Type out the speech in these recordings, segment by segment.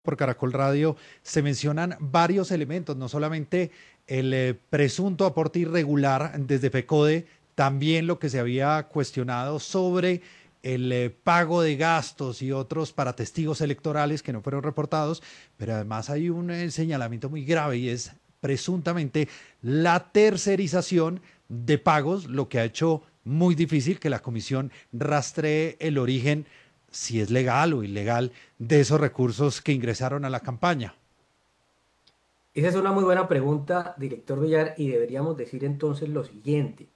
por Caracol Radio se mencionan varios elementos, no solamente el presunto aporte irregular desde FECODE, también lo que se había cuestionado sobre el pago de gastos y otros para testigos electorales que no fueron reportados, pero además hay un señalamiento muy grave y es presuntamente la tercerización de pagos, lo que ha hecho muy difícil que la comisión rastree el origen, si es legal o ilegal, de esos recursos que ingresaron a la campaña. Esa es una muy buena pregunta, director Villar, y deberíamos decir entonces lo siguiente.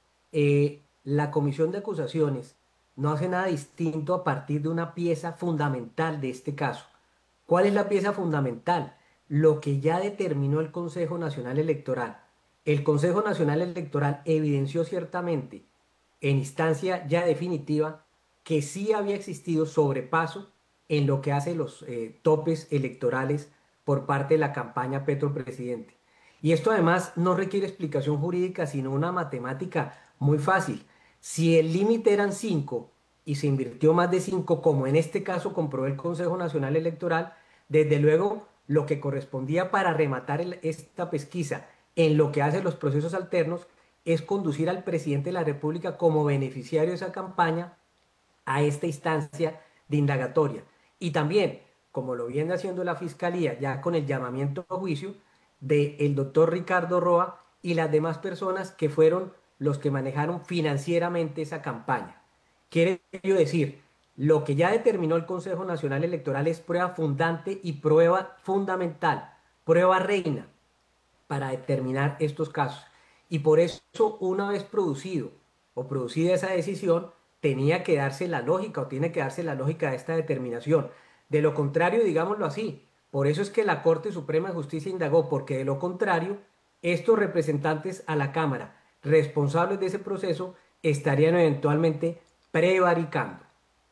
La comisión de acusaciones no hace nada distinto a partir de una pieza fundamental de este caso. ¿Cuál es la pieza fundamental? Lo que ya determinó el Consejo Nacional Electoral. El Consejo Nacional Electoral evidenció ciertamente, en instancia ya definitiva, que sí había existido sobrepaso en lo que hace los topes electorales por parte de la campaña Petro Presidente. Y esto además no requiere explicación jurídica, sino una matemática muy fácil. Si el límite eran 5 y se invirtió más de 5, como en este caso comprobó el Consejo Nacional Electoral, desde luego lo que correspondía para rematar esta pesquisa en lo que hacen los procesos alternos es conducir al presidente de la República como beneficiario de esa campaña a esta instancia de indagatoria. Y también, como lo viene haciendo la Fiscalía, ya con el llamamiento a juicio del doctor Ricardo Roa y las demás personas que fueron los que manejaron financieramente esa campaña. Quiere decir, lo que ya determinó el Consejo Nacional Electoral es prueba fundante y prueba fundamental, prueba reina para determinar estos casos. Y por eso, una vez producido o producida esa decisión, tenía que darse la lógica o tiene que darse la lógica de esta determinación. De lo contrario, digámoslo así, por eso es que la Corte Suprema de Justicia indagó, porque de lo contrario, estos representantes a la Cámara, responsables de ese proceso, estarían eventualmente prevaricando.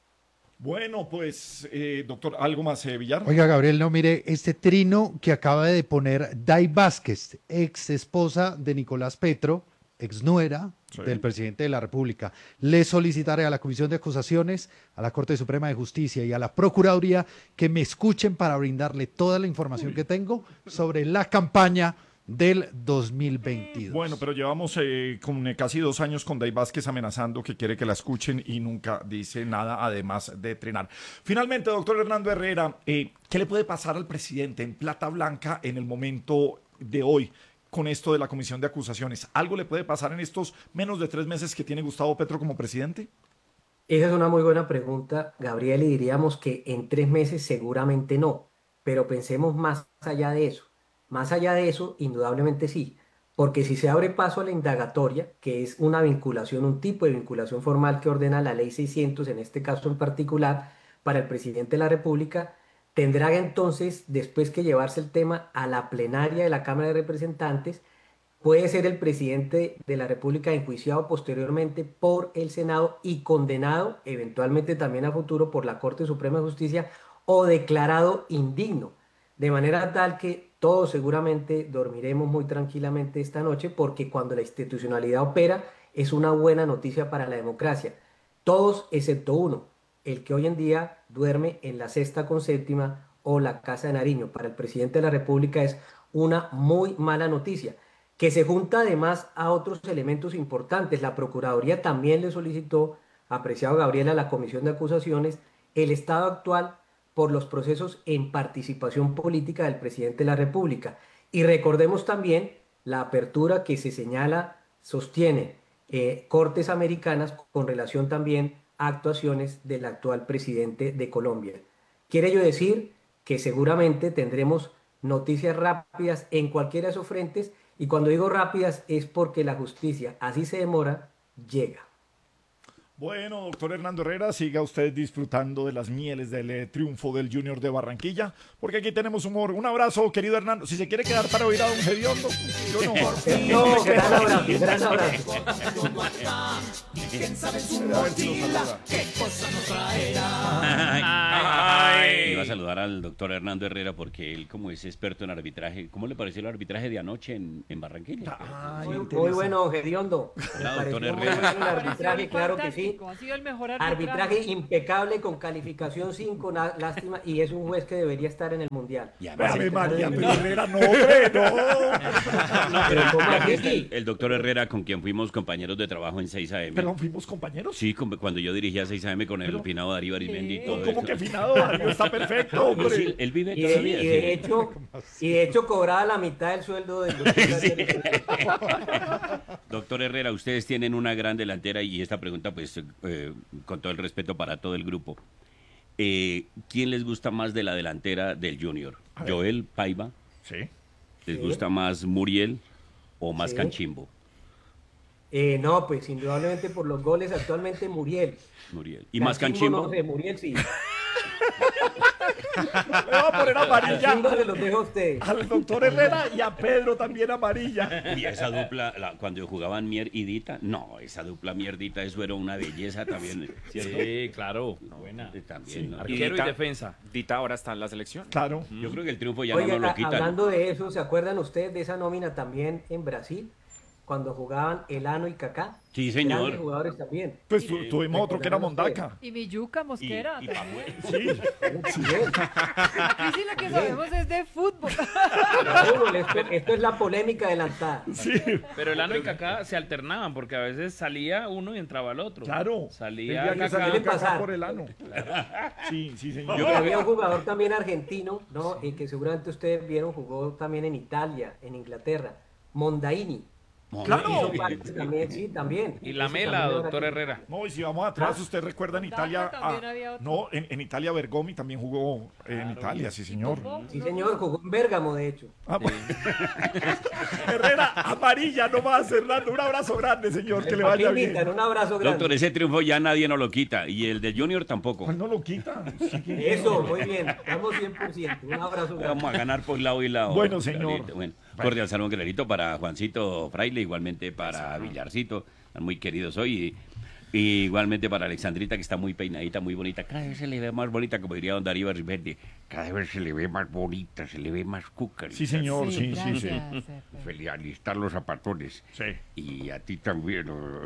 Bueno, pues, doctor, ¿algo más, Villar? Oiga, Gabriel, no mire, este trino que acaba de poner Day Vázquez, ex esposa de Nicolás Petro, ex nuera Sí. del presidente de la República, le solicitaré a la Comisión de Acusaciones, a la Corte Suprema de Justicia y a la Procuraduría que me escuchen para brindarle toda la información que tengo sobre la campaña del Bueno, 2022. pero llevamos casi 2 años con Dave Vázquez amenazando que quiere que la escuchen y nunca dice nada, además de trenar. Finalmente, doctor Hernando Herrera, ¿qué le puede pasar al presidente en plata blanca en el momento de hoy con esto de la comisión de acusaciones? ¿Algo le puede pasar en estos menos de 3 meses que tiene Gustavo Petro como presidente? Esa es una muy buena pregunta, Gabriel, y diríamos que en 3 meses seguramente no, pero pensemos más allá de eso. Más allá de eso, indudablemente sí, porque si se abre paso a la indagatoria, que es una vinculación, un tipo de vinculación formal que ordena la ley 600, en este caso en particular, para el presidente de la República, tendrá entonces después que llevarse el tema a la plenaria de la Cámara de Representantes. Puede ser el presidente de la República enjuiciado posteriormente por el Senado y condenado eventualmente también a futuro por la Corte Suprema de Justicia o declarado indigno. De manera tal que todos seguramente dormiremos muy tranquilamente esta noche porque cuando la institucionalidad opera es una buena noticia para la democracia. Todos excepto uno, el que hoy en día duerme en la Sexta con Séptima o la Casa de Nariño. Para el presidente de la República es una muy mala noticia que se junta además a otros elementos importantes. La Procuraduría también le solicitó, apreciado Gabriel, a la Comisión de Acusaciones el estado actual por los procesos en participación política del presidente de la República. Y recordemos también la apertura que se señala, sostiene Cortes Americanas con relación también a actuaciones del actual presidente de Colombia. Quiere ello decir que seguramente tendremos noticias rápidas en cualquiera de esos frentes y cuando digo rápidas es porque la justicia, así se demora, llega. Bueno, doctor Hernando Herrera, siga usted disfrutando de las mieles del triunfo del Junior de Barranquilla, porque aquí tenemos humor. Un abrazo, querido Hernando. Si se quiere quedar para oír a don Gediondo, yo no. No, gran abrazo, gran abrazo. A ver si lo saluda. Ay, ay, iba a saludar al doctor Hernando Herrera porque él, como es experto en arbitraje, ¿cómo le pareció el arbitraje de anoche en Barranquilla? Muy bueno, Gediondo. Me Hola, pareció doctor muy Herrera. bueno el arbitraje, claro que sí. Ha sido el mejor Arbitraje impecable con calificación 5, lástima, y es un juez que debería estar en el Mundial. Y además, Ave María, pero Herrera, no, hombre, no. Pero ¿cómo así? el, el doctor Herrera, con quien fuimos compañeros de trabajo en 6 AM. Perdón, ¿fuimos compañeros? Sí, cuando yo dirigía 6 AM con el finado Darío Arizmendi y todo ¿Cómo eso. que finado? Darío está perfecto, hombre. Sí, él vive Y todavía. de, sí. y de hecho cobraba la mitad del sueldo del doctor. Doctor Herrera, ustedes tienen una gran delantera y esta pregunta, pues, con todo el respeto para todo el grupo. ¿Quién les gusta más de la delantera del Junior? ¿Joel Paiva? Sí. ¿Les Sí. gusta más Muriel o más Sí. Canchimbo? No, pues indudablemente por los goles actualmente Muriel. Muriel. ¿Y más Canchimbo Canchimbo? No sé, Muriel sí. Le voy a poner amarilla Canchimbo se los dejo a ustedes. al doctor Herrera y a Pedro también amarilla. Y esa dupla, cuando jugaban Mier y Dita, no, esa dupla Mierdita, eso era una belleza también, ¿cierto? Sí, claro. Buena. También, ¿no? Arquero y Dita- defensa. Dita ahora está en la selección. Claro. Yo creo que el triunfo ya Oiga, no nos lo quitan. hablando de eso, ¿se acuerdan ustedes de esa nómina también en Brasil? Cuando jugaban Elano y Kaká. Sí, señor. Grandes jugadores también. Pues tuvimos otro que era Mondaca. Y mi yuca mosquera. Y también. Sí. Aquí sí lo que sabemos es de fútbol. Fútbol, esto es la polémica adelantada. Sí. Pero el Ano y Kaká se alternaban porque a veces salía uno y entraba el otro. Claro. Salía El día que Kaká. salió Kaká. Kaká por el ano. Sí, sí, señor. Y había un jugador también argentino, ¿no? Que seguramente ustedes vieron, jugó también en Italia, en Inglaterra, Mondaini. Claro. Hizo parte también, sí, también. Y la Ese mela, también doctor era- Herrera. No, y si vamos atrás, usted recuerda en Italia. también había otro. No, en Italia Bergomi también jugó en Italia, sí, señor. Sí, señor, jugó en Bérgamo, de hecho. Ah, bueno. Herrera, amarilla, no más, Hernando. Un abrazo grande, señor, que le Aquí vaya bien. invitan, un abrazo grande. Doctor, ese triunfo ya nadie nos lo quita. Y el de Junior tampoco. Pues no lo quita. Sí que- Eso, muy bien, estamos 100%. Un abrazo grande. Vamos a ganar por lado y lado. Bueno, señor. Clarito. Bueno, cordial saludo, Clarito, para Juancito Fraile, igualmente para Villarcito, están muy queridos hoy. Y igualmente para Alexandrita, que está muy peinadita, muy bonita. Cada vez se le ve más bonita, como diría don Darío Arizmendi. Cada vez se le ve más bonita, se le ve más cuca. Sí, señor, sí, sí, sí. gracias, Feliz alistar los zapatones. Sí. Y a ti también,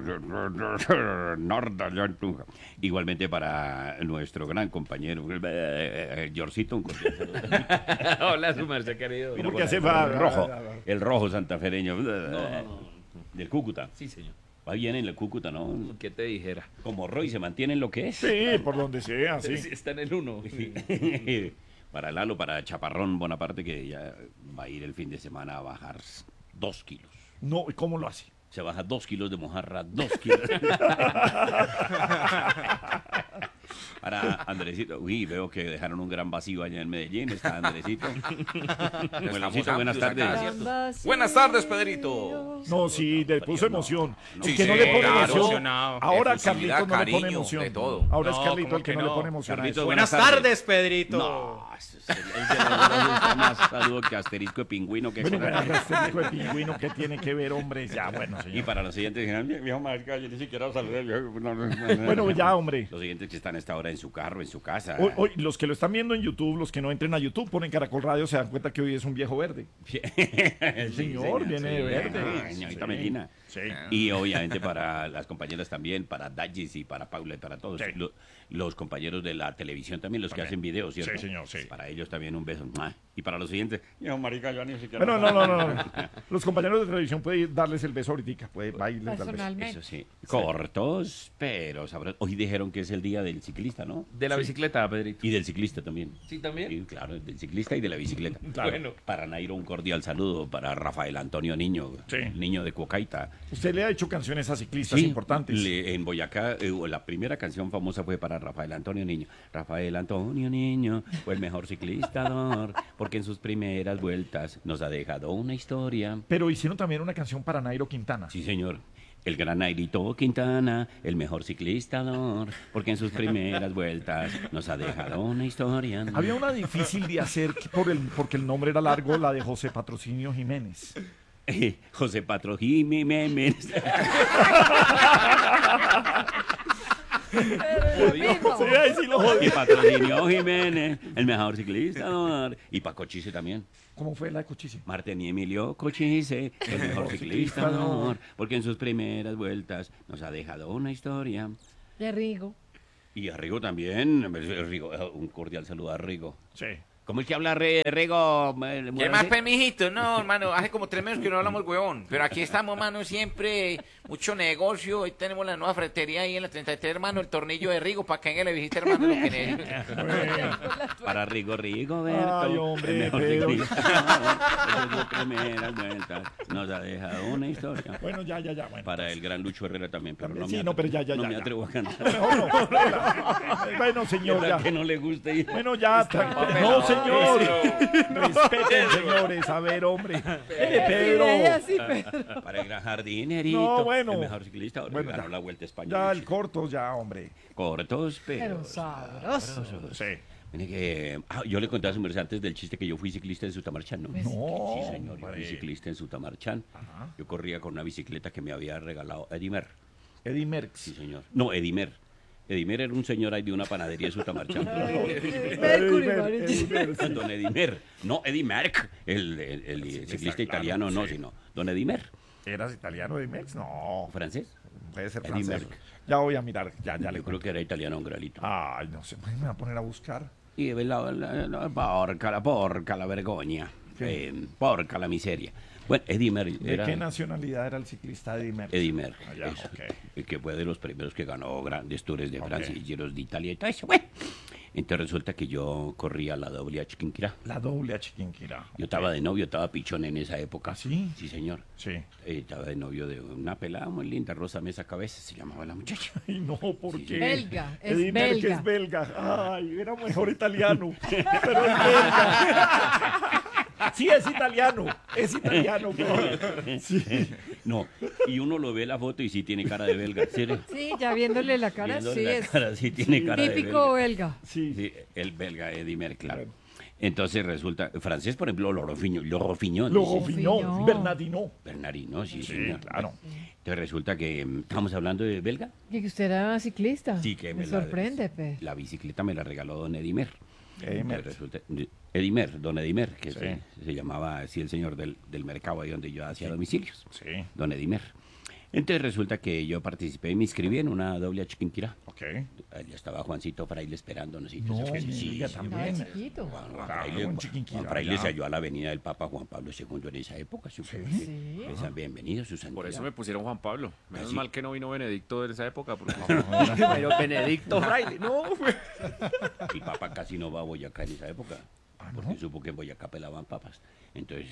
Norda, ya en Tunja. Igualmente para nuestro gran compañero, Jorcito, un cordial saludo. Hola, su merced querido. ¿Cómo que hace va? El rojo santafereño del Cúcuta. Sí, señor. Va bien en el Cúcuta, ¿no? ¿Qué te dijera? Como Roy se mantiene en lo que es. Sí, por donde sea, sí. Está en el uno. Para Lalo, para Chaparrón Bonaparte, que ya va a ir el fin de semana a bajar 2 kilos. No, ¿y cómo lo hace? Se baja 2 kilos de mojarra, 2 kilos. Para Andresito. Uy, veo que dejaron un gran vacío allá en Medellín. Está Andresito. Buenosito, buenas amplios acá, tardes. ¿cierto? Buenas tardes, Pedrito. No, sí, le puso emoción. Sí, El que no sí, le pone claro. emoción. Emocionado. Ahora Efusividad, Carlito no le pone cariño, emoción. de todo. Ahora es No, Carlito ¿cómo el que que no le no? pone emoción. a Carlito, eso. buenas Buenas tardes. tardes, Pedrito. No, el de los está más saludo que asterisco de pingüino que Bueno, con- bueno, este hijo de pingüino, ¿qué tiene que ver, hombre? Ya, bueno, Y señor. para los siguientes, dijeron, viejo marica, yo ni siquiera saludé. Bueno, ya, hombre. Los siguientes que están a esta hora en su carro, en su casa. Hoy, los que lo están viendo en YouTube, los que no entren a YouTube, ponen Caracol Radio, se dan cuenta que hoy es un viejo verde. Sí, señor, viene de verde. Señorita Sí. Medina. Sí. Y obviamente para las compañeras también, para Dagis y para Paula y para todos. Sí. Los compañeros de la televisión también, los que También. hacen videos, ¿cierto? Sí, señor, sí. Para ellos también un beso. ¡Mua! Y para los siguientes, yo, marica, yo ni siquiera... Bueno, no. Los compañeros de televisión pueden darles el beso ahorita. Puede bailes, dar beso. Personalmente. Eso sí, cortos, pero sabrosos. Hoy dijeron que es el día del ciclista, ¿no? De la bicicleta, Pedrito. Y del ciclista también. Sí, también. Sí, claro, del ciclista y de la bicicleta. Claro. Bueno. Para Nairo un cordial saludo, para Rafael Antonio Niño, Sí. niño de Cuocaita. Usted le ha hecho canciones a ciclistas importantes. En Boyacá, la primera canción famosa fue para Rafael Antonio Niño. Rafael Antonio Niño fue el mejor ciclistador, porque en sus primeras vueltas nos ha dejado una historia. Pero hicieron también una canción para Nairo Quintana. Sí, señor. El gran Nairito Quintana, el mejor ciclistador, porque en sus primeras vueltas nos ha dejado una historia. Había una difícil de hacer porque el nombre era largo, la de José Patrocinio Jiménez. José Patro Jiménez. Pero lo mismo. Sí, ahí sí lo jodí. Y patrocinio Jiménez, el mejor ciclista, don. Y para Cochise también. ¿Cómo fue la de Cochise? Martín y Emilio Cochise, el mejor ciclista, don. Porque en sus primeras vueltas nos ha dejado una historia. De Rigo. Y a Rigo también. Rigo, un cordial saludo a Rigo. Sí. ¿Cómo es que habla Rigo? ¿Qué más, pues, mijito? No, hermano, hace como 3 meses que no hablamos, huevón. Pero aquí estamos, mano, siempre. Mucho negocio. Hoy tenemos la nueva ferretería ahí en la 33, hermano, el tornillo de Rigo, para que venga le visite, hermano, lo que necesite. Para Rigo, Ay, Berto, hombre, el mejor Pedro. ciclista. En sus primeras vueltas nos ha dejado una historia. Bueno, ya. Bueno, Para el gran Lucho Herrera también, pero También, no sí, me, no, pero ya. no me atrevo a cantar. Mejor no. Bueno, señor, ¿Verdad ya. que no le guste ir? Bueno, ya. No, señor. Respeten, señores. A ver, hombre. Pedro. Ella sí, Pedro. Para el gran jardinerito, No, bueno. el mejor ciclista, ahora Bueno, ganó ya. la Vuelta a España. Ya, el corto, ya, hombre. Cortos, Pero pero sabroso. Sí. Mire que yo le conté a su merced antes del chiste que yo fui ciclista en Sutamarchán, ¿no? No, Sí, señor, yo fui hombre. ciclista en Sutamarchán. Yo corría con una bicicleta que me había regalado Edimer. Eddie Merckx. Sí, señor. No, Edimer. Edimer era un señor ahí de una panadería de Sutamarchán. Mercury, marica. Don Edimer. No, Eddie Merck, el ciclista claro, italiano, no, sí. sino Don Edimer. ¿Eras italiano, Eddie Merckx? No, ¿Francés? puede ser Eddie francés. Merckx. Ya voy a mirar, ya le Yo creo cuento. que era italiano, un gralito. Ay, no sé, me voy a poner a buscar. Y la porca, la vergogna. Porca, la miseria. Bueno, Eddie Merckx ¿De era... qué nacionalidad era el ciclista Eddie Merckx? Eddie Merckx, Ah, ya, eso, ok. que fue de los primeros que ganó grandes tours de Ok. Francia y giros de Italia y todo eso. Bueno, entonces resulta que yo corría la doble a Chiquinquirá. La doble a Chiquinquirá. Yo estaba de novio, estaba pichón en esa época. ¿Ah, sí? Sí, señor. Sí. Estaba de novio de una pelada muy linda, Rosa Mesa Cabeza, se llamaba la muchacha. Ay, no, ¿por qué? Belga, es Eddie Merckx belga. es belga. Ay, era mejor italiano, pero es belga. Sí, es italiano, pero... Sí. No, y uno lo ve la foto y sí tiene cara de belga. ¿Sí? Sí, ya viéndole la cara, Viéndole sí la es cara, sí tiene cara de típico belga. belga. Sí. Sí, el belga Eddie Merckx, claro. Entonces resulta, francés, por ejemplo, Lorofiñón. Luego Fiñón. Fiñón, Bernardino. Bernardino, sí, Sí, señor. claro. Entonces resulta que estamos hablando de belga. Y que usted era ciclista. Sí, que me la- sorprende, pues. La bicicleta me la regaló don Edimer. Eddie Merckx. Resulta, Edimer, don Edimer, que Sí. se llamaba así el señor del mercado ahí donde yo hacía domicilios. Sí, Don Edimer. Entonces resulta que yo participé y me inscribí en una doble a Chiquinquirá. ok. Allá estaba Juancito Fraile esperándonos. Y No, todo eso. me diga Estaba también. chiquito. Juan Claro, Fraile, en Chiquinquirá, Juan Fraile ya. se halló a la avenida del Papa Juan Pablo II en esa época. Sí. Bienvenidos, su santidad. Por eso me pusieron Juan Pablo. Menos Así. mal que no vino Benedicto de esa época. Porque... Pero Benedicto Fraile, no. El Papa casi no va a Boyacá en esa época. Ah, Porque supo que en Boyacá pelaban papas. Entonces,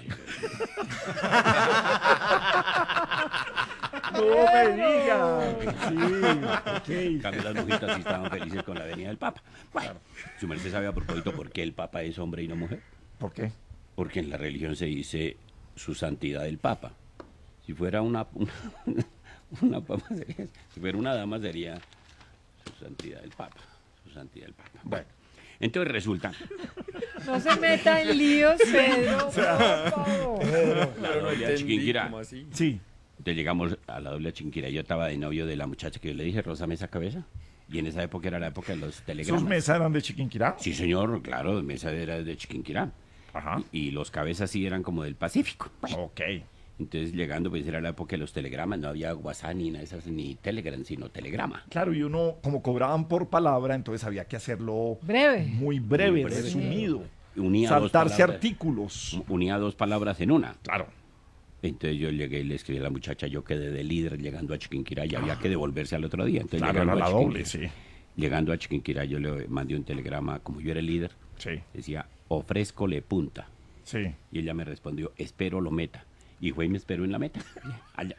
No me diga. Sí, en ok. cambio las mujitas sí estaban felices con la venida del Papa. Bueno, su merced sabe a propósito por qué el Papa es hombre y no mujer. ¿Por qué? Porque en la religión se dice su santidad el Papa. Si fuera una papa sería, si fuera una dama sería su santidad el Papa. Su santidad el Papa. Bueno, entonces resulta, No se meta en líos, Pedro, por favor. la doble a Chiquinquirá. ¿Cómo así? Sí. Entonces llegamos a la doble a Chiquinquirá. Yo estaba de novio de la muchacha que yo le dije, Rosa Mesa Cabeza. Y en esa época era la época de los ¿Sus telegramas. mesas eran de Chiquinquirá? Sí, señor, claro, Mesa era de Chiquinquirá. Ajá. Y los cabezas sí eran como del Pacífico. Bueno, Ok. entonces llegando, pues era la época de los telegramas, no había WhatsApp ni nada de esas, ni Telegram, sino telegrama. Claro, y uno, como cobraban por palabra, entonces había que hacerlo Breve. muy breve, Muy breve. resumido. Unía dos Saltarse palabras. artículos. Unía dos palabras en una. Claro. Entonces yo llegué y le escribí a la muchacha, yo quedé de líder llegando a Chiquinquirá y había que devolverse al otro día. Entonces, Claro, llegando era a la doble, Chiquinquirá- sí. Llegando a Chiquinquirá yo le mandé un telegrama, como yo era el líder, Sí, decía, ofrézcole punta. sí. Y ella me respondió, espero lo meta. Y fue y me esperó en la meta. Allá.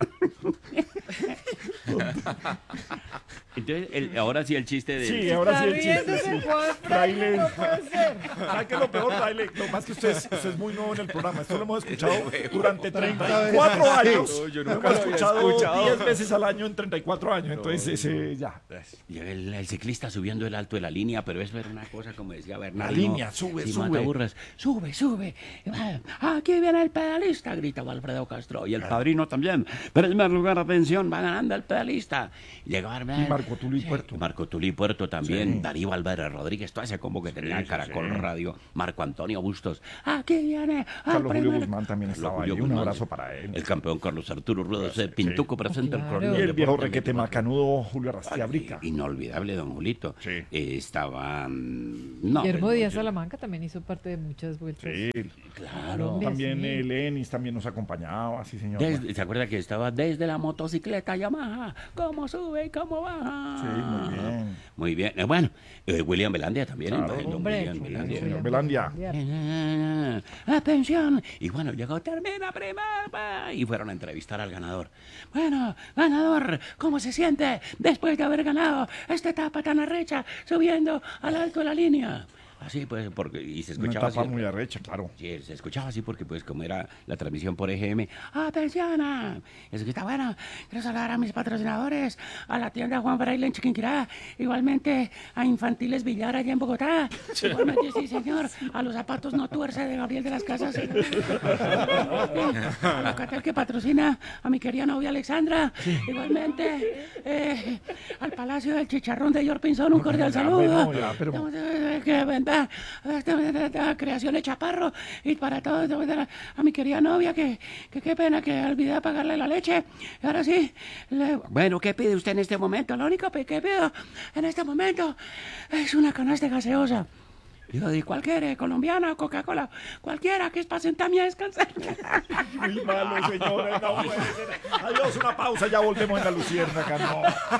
Entonces, ahora sí el chiste de... Sí, ahora sí Está el chiste. riéndose, Sí. Juan Fraile, no puede ser. ¿Sabes qué es lo peor, Fraile? Lo más que usted es muy nuevo en el programa. Esto lo hemos escuchado durante 30 34 veces. años. No, yo Lo nunca hemos lo había escuchado escuchado. 10 veces al año en 34 años. Entonces, ese ya. Llega el ciclista subiendo el alto de la línea, pero eso era una cosa como decía Bernardo. línea, sube, sube. Burras, sube, sube. Aquí viene el pedalista, gritaba Alfredo Castro. Y el padrino también. Pero el primer lugar, atención, va ganando el pedalista. Llegó a Y Marco Tulio y Puerto. Marco Tulio y Puerto también. Sí. Darío Álvarez Rodríguez, todo ese combo que tenía sí, Caracol sí. Radio. Marco Antonio Bustos. Aquí viene. al Carlos Julio primer- Guzmán también Carlos estaba ahí. Julio Un Guzmán. abrazo para él. El campeón Carlos Arturo Ruedas de Pintuco presenta el Claro. corrido. Y el viejo Deporte requete 24. macanudo Julio Arrastia Brica. Inolvidable, don Julito. Sí. Estaba. No, Guillermo pues, Díaz yo- Salamanca también hizo parte de muchas vueltas. Sí. Claro. Colombia, También sí. Lenis también nos acompañaba, sí señor. ¿Se acuerda que estaba desde la motocicleta Yamaha? ¿Cómo sube y cómo baja? Sí, muy bien. Muy bien. Bueno, William Belandia también. Claro. el don Hombre, William chulo, Belandia. señor Belandia. Atención. Y bueno, llegó, termina primero. Y fueron a entrevistar al ganador. Bueno, ganador, ¿cómo se siente después de haber ganado esta etapa tan arrecha subiendo al alto de la línea? Así pues, porque, y se Una escuchaba etapa así. muy arrecha, claro. Sí, se escuchaba así porque, pues, como era la transmisión por EGM, ¡atención! Eso que está bueno. Quiero saludar a mis patrocinadores, a la tienda Juan Fraile en Chiquinquirá, igualmente a Infantiles Villar allá en Bogotá, igualmente, sí, señor, a los zapatos No Tuerce de Gabriel de las Casas, a la Catel que patrocina a mi querida novia Alexandra, igualmente al Palacio del Chicharrón de George Pinzón, un cordial Ya, saludo. bueno, ya, pero- Que venda creación de Chaparro y para todos a mi querida novia que qué pena que olvidé pagarle la leche. Y ahora sí, bueno, ¿qué pide usted en este momento? Lo único que pido en este momento es una canasta gaseosa. Digo, ¿y cuál quiere? ¿Colombiana o Coca-Cola? Cualquiera, que es para sentarme a descansar. Muy malo, señores. No puede ser. Adiós, una pausa. Ya volvemos en la Luciérnaga. No.